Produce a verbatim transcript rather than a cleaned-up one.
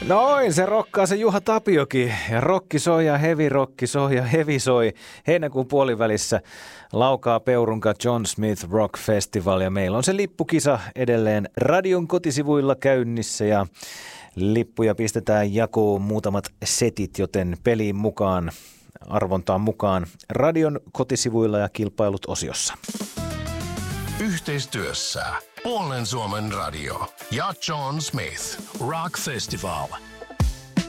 Noin, se rokkaa se Juha Tapiokin. Ja rokki soi ja heavy rokki soi ja heavy soi. Heinäkuun puolivälissä laukaa Peurunka John Smith Rock Festival. Ja meillä on se lippukisa edelleen radion kotisivuilla käynnissä. Ja lippuja pistetään jakoon muutamat setit, joten peliin mukaan, arvontaan mukaan radion kotisivuilla ja kilpailut osiossa. Yhteistyössä Pohjois Suomen Radio ja John Smith Rock Festival.